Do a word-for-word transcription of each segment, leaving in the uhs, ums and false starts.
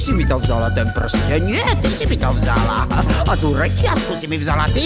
Si mi to vzala ten prsten? Nie, ty si mi to vzala. A tú reťazku si mi vzala ty.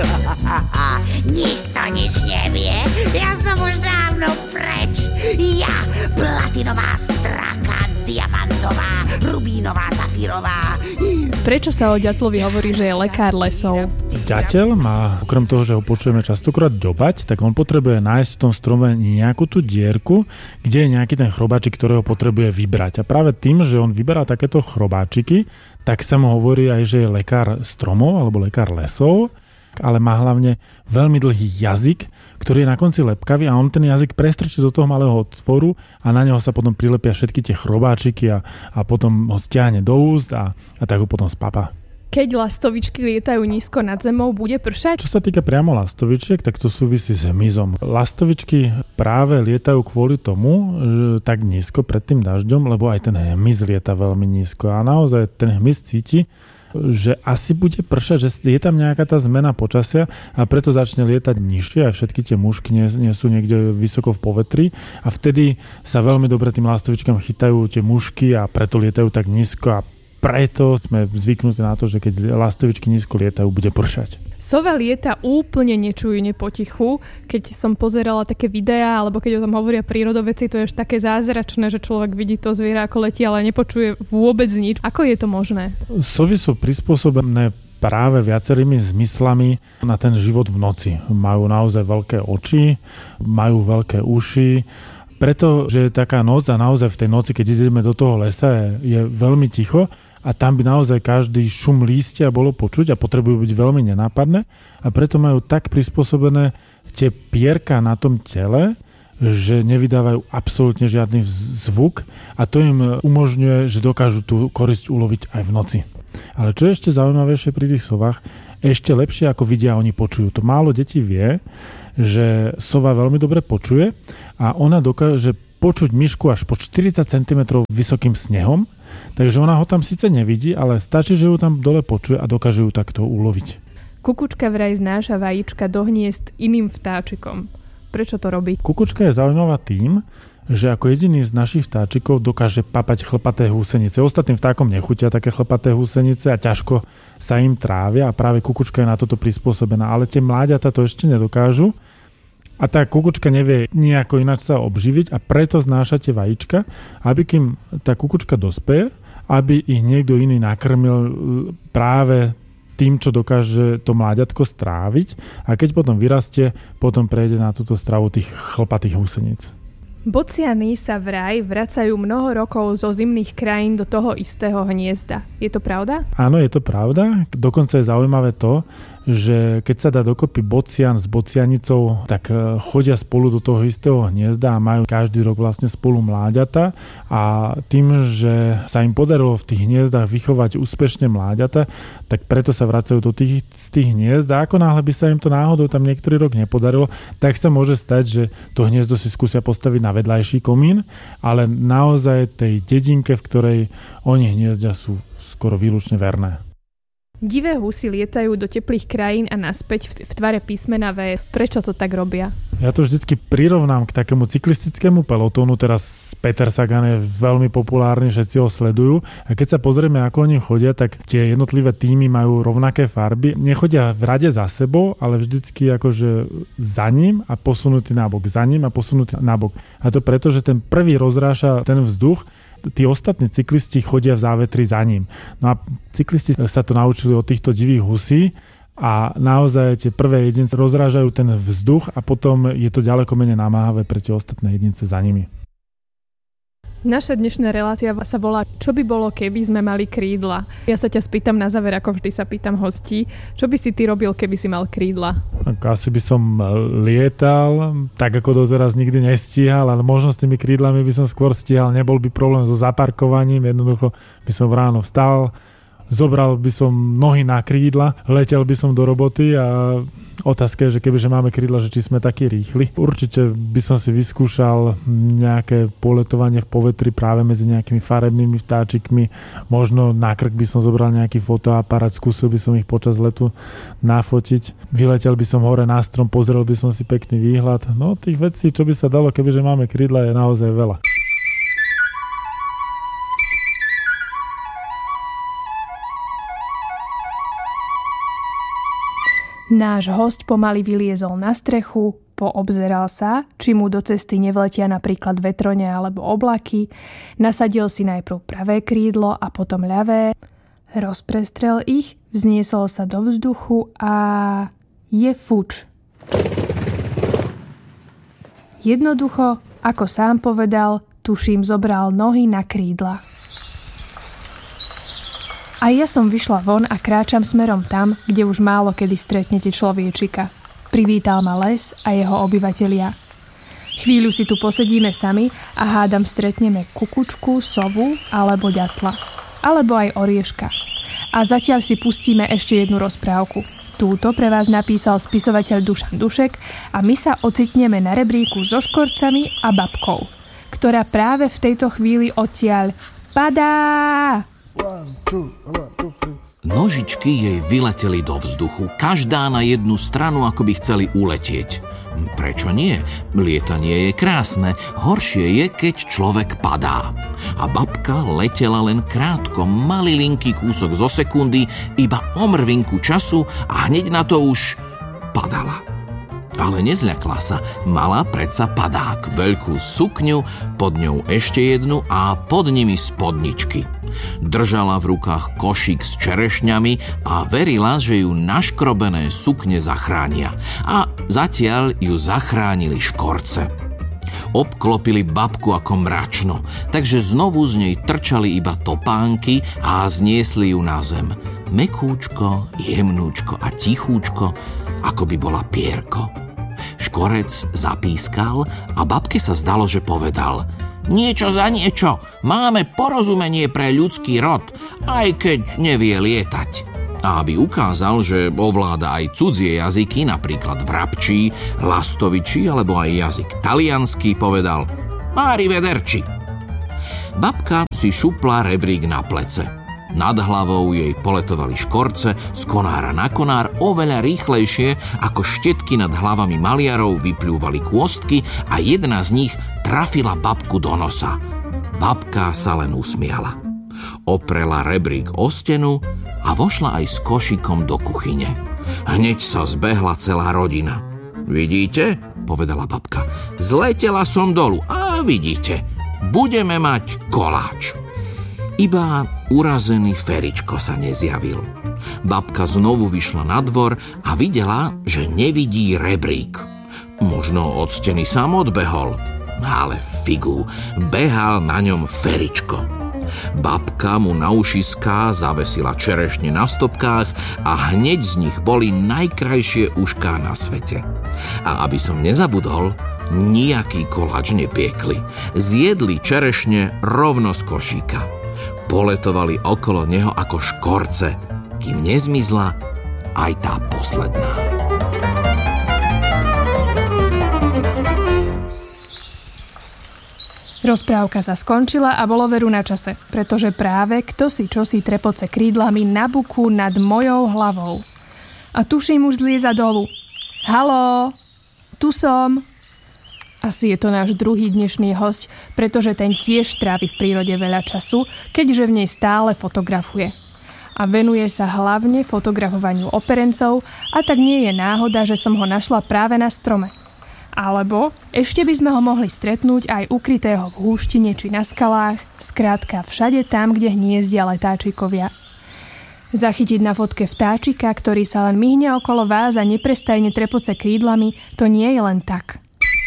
Nikto nič nevie. Ja som už dávno preč. Ja, platinová straka, diamantová, rubínová, safírová. Prečo sa o ďatlovi hovorí, že je lekár lesov? Ďateľ má, okrem toho, že ho počujeme častokrát ďobať, tak on potrebuje nájsť v tom strome nejakú tú dierku, kde je nejaký ten chrobáčik, ktorého potrebuje vybrať. A práve tým, že on vyberá takéto chrobáčiky, tak sa mu hovorí aj, že je lekár stromov alebo lekár lesov, ale má hlavne veľmi dlhý jazyk, ktorý je na konci lepkavý a on ten jazyk prestrčí do toho malého otvoru a na neho sa potom prilepia všetky tie chrobáčiky a, a potom ho stiahne do úst a, a tak ho potom spapa. Keď lastovičky lietajú nízko nad zemou, bude pršať? Čo sa týka priamo lastovičiek, tak to súvisí s hmyzom. Lastovičky práve lietajú kvôli tomu, že tak nízko pred tým dažďom, lebo aj ten hmyz lieta veľmi nízko a naozaj ten hmyz cíti, že asi bude pršať, že je tam nejaká tá zmena počasia a preto začne lietať nižšie a všetky tie mušky nie, nie sú niekde vysoko v povetri a vtedy sa veľmi dobre tým lastovičkám chytajú tie mušky a preto lietajú tak nízko a preto sme zvyknutí na to, že keď lastovičky nízko lietajú, bude pršať. Sova lieta úplne nečujne potichu. Keď som pozerala také videá, alebo keď o tom hovoria prírodovedci, to je až také zázračné, že človek vidí to zviera ako letí, ale nepočuje vôbec nič. Ako je to možné? Sovy sú prispôsobené práve viacerými zmyslami na ten život v noci. Majú naozaj veľké oči, majú veľké uši, pretože je taká noc a naozaj v tej noci, keď ideme do toho lesa, je, je veľmi ticho a tam by naozaj každý šum lístia bolo počuť a potrebujú byť veľmi nenápadné a preto majú tak prispôsobené tie pierka na tom tele, že nevydávajú absolútne žiadny zvuk a to im umožňuje, že dokážu tú korisť uloviť aj v noci. Ale čo je ešte zaujímavejšie pri tých sovách, ešte lepšie ako vidia, oni počujú. To málo detí vie, že sova veľmi dobre počuje a ona dokáže počuť myšku až po štyridsať centimetrov vysokým snehom, takže ona ho tam síce nevidí, ale stačí, že ju tam dole počuje a dokáže ju takto uloviť. Kukučka vraj znáša vajíčka do hniezd iným vtáčikom. Prečo to robí? Kukučka je zaujímavá tým, že ako jediný z našich vtáčikov dokáže papať chlpaté húsenice. Ostatným vtákom nechutia také chlpaté húsenice a ťažko sa im trávia a práve kukučka je na toto prispôsobená. Ale tie mláďata to ešte nedokážu a tá kukučka nevie nejako ináč sa obživiť a preto znáša tie vajíčka, aby kým tá kukučka dospeje, aby ich niekto iný nakrmil práve tým, čo dokáže to mláďatko stráviť a keď potom vyrastie, potom prejde na túto stravu tých chlpatých húseníc. Bociany sa vraj vracajú mnoho rokov zo zimných krajín do toho istého hniezda. Je to pravda? Áno, je to pravda. Dokonca je zaujímavé to, že keď sa dá dokopy bocian s bocianicou, tak chodia spolu do toho istého hniezda a majú každý rok vlastne spolu mláďata a tým, že sa im podarilo v tých hniezdach vychovať úspešne mláďata, tak preto sa vracajú do tých, z tých hniezd a ako náhle by sa im to náhodou tam niektorý rok nepodarilo, tak sa môže stať, že to hniezdo si skúsia postaviť na vedľajší komín, ale naozaj tej dedinke, v ktorej oni hniezdia, sú skoro výlučne verné. Divé husy lietajú do teplých krajín a naspäť v tvare písmena V. Prečo to tak robia? Ja to vždycky prirovnám k takému cyklistickému pelotónu. Teraz Peter Sagan je veľmi populárny, všetci ho sledujú. A keď sa pozrieme, ako oni chodia, tak tie jednotlivé týmy majú rovnaké farby. Nechodia v rade za sebou, ale vždycky akože za ním a posunutý nabok, za ním a posunutý nabok. A to preto, že ten prvý rozráša ten vzduch, tí ostatní cyklisti chodia v závetri za ním. No a cyklisti sa to naučili od týchto divých husí a naozaj tie prvé jedince rozrážajú ten vzduch a potom je to ďaleko menej namáhavé pre tie ostatné jedince za nimi. Naša dnešná relácia sa volá Čo by bolo, keby sme mali krídla? Ja sa ťa spýtam na záver, ako vždy sa pýtam hostí. Čo by si ty robil, keby si mal krídla? Asi by som lietal, tak ako doteraz nikdy nestíhal, ale možno s tými krídlami by som skôr stíhal. Nebol by problém so zaparkovaním, jednoducho by som ráno vstal, zobral by som nohy na krídla, letel by som do roboty a otázka je, že kebyže máme krídla, že či sme takí rýchli. Určite by som si vyskúšal nejaké poletovanie v povetri práve medzi nejakými farebnými vtáčikmi. Možno na krk by som zobral nejaký fotoaparát, skúsil by som ich počas letu nafotiť. Vyletel by som hore na strom, pozrel by som si pekný výhľad. No tých vecí, čo by sa dalo, kebyže máme krídla, je naozaj veľa. Náš hosť pomaly vyliezol na strechu, poobzeral sa, či mu do cesty nevletia napríklad vetrone alebo oblaky, nasadil si najprv pravé krídlo a potom ľavé, rozprestrel ich, vzniesol sa do vzduchu a je fuč. Jednoducho, ako sám povedal, tuším, zobral nohy na krídla. A ja som vyšla von a kráčam smerom tam, kde už málo kedy stretnete človečika. Privítal ma les a jeho obyvatelia. Chvíľu si tu posedíme sami a hádam stretneme kukučku, sovu alebo ďatla. Alebo aj orieška. A zatiaľ si pustíme ešte jednu rozprávku. Túto pre vás napísal spisovateľ Dušan Dušek a my sa ocitneme na rebríku so škorcami a babkou, ktorá práve v tejto chvíli odtiaľ padá. Nožičky jej vyleteli do vzduchu, každá na jednu stranu, ako by chceli uletieť. Prečo nie? Lietanie je krásne, horšie je, keď človek padá. A babka letela len krátko, malilinký kúsok zo sekundy, iba o mrvinku času a hneď na to už padala. Ale nezľakla sa, mala predsa padák, veľkú sukňu, pod ňou ešte jednu a pod nimi spodničky. Držala v rukách košík s čerešňami a verila, že ju naškrobené sukne zachránia. A zatiaľ ju zachránili škorce. Obklopili babku ako mračno, takže znovu z nej trčali iba topánky a zniesli ju na zem. Mekúčko, jemnúčko a tichúčko, ako by bola pierko. Škorec zapískal a babke sa zdalo, že povedal: niečo za niečo, máme porozumenie pre ľudský rod, aj keď nevie lietať. A aby ukázal, že ovláda aj cudzie jazyky, napríklad vrabčí, lastovičí alebo aj jazyk taliansky, povedal: mári vederči. Babka si šupla rebrík na plece. Nad hlavou jej poletovali škorce z konára na konár oveľa rýchlejšie, ako štetky nad hlavami maliarov vypľúvali kôstky a jedna z nich trafila babku do nosa. Babka sa len usmiala. Oprela rebrík o stenu a vošla aj s košíkom do kuchyne. Hneď sa zbehla celá rodina. Vidíte, povedala babka, zletela som dolu a vidíte, budeme mať koláč. Iba urazený Feričko sa nezjavil. Babka znovu vyšla na dvor a videla, že nevidí rebrík. Možno od steny sám odbehol, ale figu, behal na ňom Feričko. Babka mu na ušiská zavesila čerešne na stopkách a hneď z nich boli najkrajšie ušká na svete. A aby som nezabudol, nijaký koláč nepiekli. Zjedli čerešne rovno z košíka. Poletovali okolo neho ako škorce, kým nezmizla aj tá posledná. Rozprávka sa skončila a bolo veru na čase, pretože práve kto si čosi trepoce krídlami na buku nad mojou hlavou. A tuším už zlieza dolu. Haló, tu som. Asi je to náš druhý dnešný hosť, pretože ten tiež trávi v prírode veľa času, keďže v nej stále fotografuje. A venuje sa hlavne fotografovaniu operencov a tak nie je náhoda, že som ho našla práve na strome. Alebo ešte by sme ho mohli stretnúť aj ukrytého v húštine či na skalách, skrátka všade tam, kde hniezdia letáčikovia. Zachytiť na fotke vtáčika, ktorý sa len myhne okolo vás a neprestajne trepoce krídlami, to nie je len tak.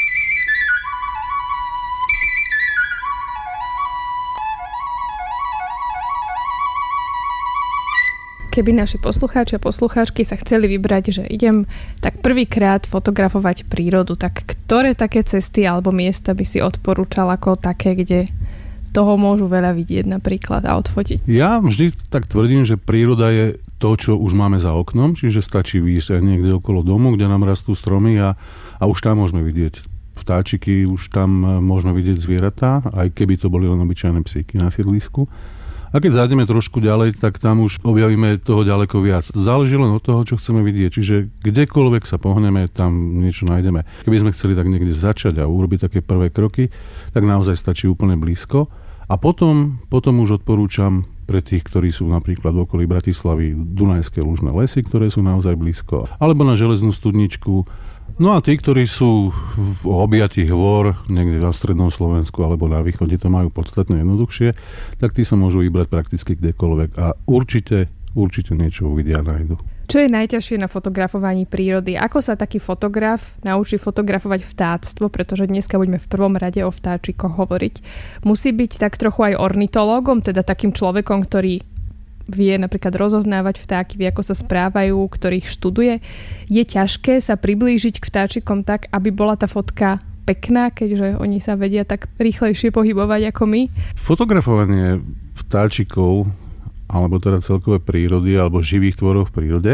Keby naši poslucháči a poslucháčky sa chceli vybrať, že idem tak prvýkrát fotografovať prírodu, tak ktoré také cesty alebo miesta by si odporúčal ako také, kde toho môžu veľa vidieť napríklad a odfotiť? Ja vždy tak tvrdím, že príroda je to, čo už máme za oknom, čiže stačí výjsť aj niekde okolo domu, kde nám rastú stromy a, a už tam môžeme vidieť vtáčiky, už tam môžeme vidieť zvieratá, aj keby to boli len obyčajné psíky na sídlisku. A keď zájdeme trošku ďalej, tak tam už objavíme toho ďaleko viac. Záleží len od toho, čo chceme vidieť. Čiže kdekoľvek sa pohneme, tam niečo nájdeme. Keby sme chceli tak niekde začať a urobiť také prvé kroky, tak naozaj stačí úplne blízko. A potom, potom už odporúčam pre tých, ktorí sú napríklad v okolí Bratislavy, Dunajské lužné lesy, ktoré sú naozaj blízko, alebo na železnú studničku. No a tí, ktorí sú v objatí hôr, niekde na strednom Slovensku alebo na východe, to majú podstatne jednoduchšie, tak tí sa môžu vybrať prakticky kdekoľvek a určite, určite niečo uvidia a nájdu. Čo je najťažšie na fotografovaní prírody? Ako sa taký fotograf naučí fotografovať vtáctvo? Pretože dneska budeme v prvom rade o vtáčikoch hovoriť. Musí byť tak trochu aj ornitológom, teda takým človekom, ktorý vie napríklad rozoznávať vtáky, vie, ako sa správajú, ktorých študuje. Je ťažké sa priblížiť k vtáčikom tak, aby bola tá fotka pekná, keďže oni sa vedia tak rýchlejšie pohybovať ako my? Fotografovanie vtáčikov alebo teda celkové prírody, alebo živých tvorov v prírode,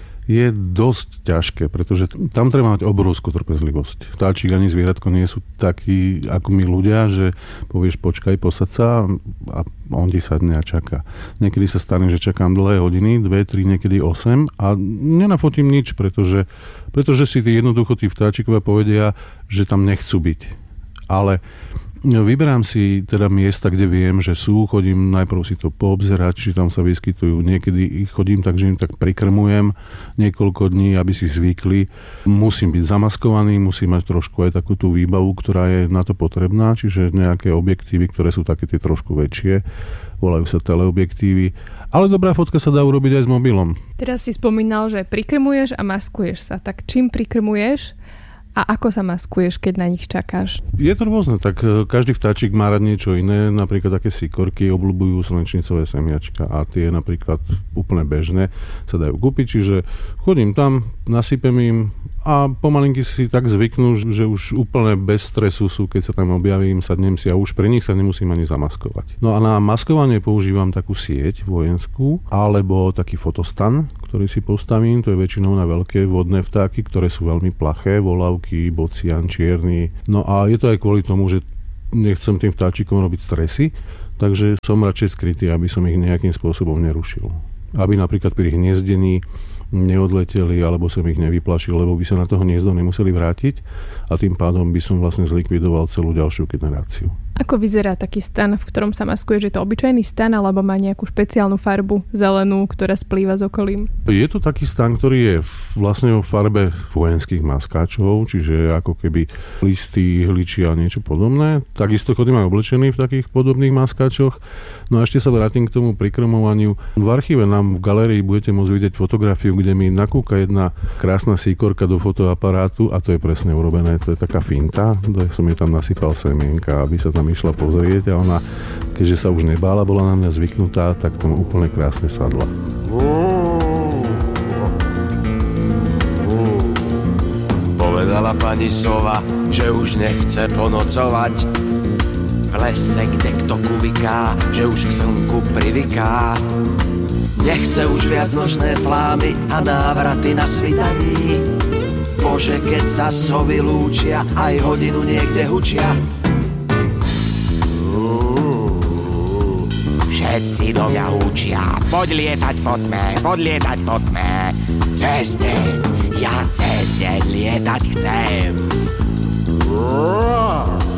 je dosť ťažké, pretože tam treba mať obrovskú trpezlivosť. Vtáčik ani zvieratko nie sú takí ako my ľudia, že povieš počkaj, posad sa a on ti sadne a čaká. Niekedy sa stane, že čakám dlhé hodiny, dve, tri, niekedy osem a nenafotím nič, pretože, pretože si tí jednoducho tí vtáčikové povedia, že tam nechcú byť. Ale vyberám si teda miesta, kde viem, že sú, chodím najprv si to poobzerať, či tam sa vyskytujú. Niekedy ich chodím tak, že im tak prikrmujem niekoľko dní, aby si zvykli. Musím byť zamaskovaný, musím mať trošku aj takú tú výbavu, ktorá je na to potrebná, čiže nejaké objektívy, ktoré sú také tie trošku väčšie, volajú sa teleobjektívy. Ale dobrá fotka sa dá urobiť aj s mobilom. Teraz si spomínal, že prikrmuješ a maskuješ sa. Tak čím prikrmuješ? A ako sa maskuješ, keď na nich čakáš? Je to rôzne, tak každý vtáčik má rád niečo iné, napríklad také sikorky obľúbujú slnečnicové semiačka a tie napríklad úplne bežné sa dajú kúpiť, čiže chodím tam, nasypem im a pomalinky si tak zvyknú, že už úplne bez stresu sú, keď sa tam objavím, sadnem si a už pri nich sa nemusím ani zamaskovať. No a na maskovanie používam takú sieť vojenskú alebo taký fotostan, ktorý si postavím, to je väčšinou na veľké vodné vtáky, ktoré sú veľmi plaché, volavky, bocian, čierny. No a je to aj kvôli tomu, že nechcem tým vtáčikom robiť stresy, takže som radšej skrytý, aby som ich nejakým spôsobom nerušil. Aby napríklad pri hniezdení neodleteli, alebo som ich nevyplašil, lebo by sa na toho hniezdo nemuseli vrátiť a tým pádom by som vlastne zlikvidoval celú ďalšiu generáciu. Ako vyzerá taký stan, v ktorom sa maskuješ? Je to obyčajný stan, alebo má nejakú špeciálnu farbu, zelenú, ktorá splýva s okolím? Je to taký stan, ktorý je vlastne vo farbe vojenských maskáčov, čiže ako keby listy, ihličia a niečo podobné. Takisto chodím aj oblečený v takých podobných maskáčoch. No a ešte sa vrátim k tomu prikrmovaniu. V archíve nám v galérii budete môcť vidieť fotografiu, kde mi nakúka jedna krásna síkorka do fotoaparátu a to je presne urobené. To je taká finta, som jej tam nasypal semienka, aby sa tam išla pozrieť a ona, keďže sa už nebála, bola na mňa zvyknutá, tak tomu úplne krásne sadla. Povedala pani sova, že už nechce ponocovať v lese, kde kto kuviká, že už k slnku privyká. Nechce už viac nočné flámy a návraty na svitaní. Bože, keď sa sovy lúčia, aj hodinu niekde hučia. Všetci do mňa učia, poď lietať po tme, poď lietať po tme. Cez deň, ja cez deň lietať chcem.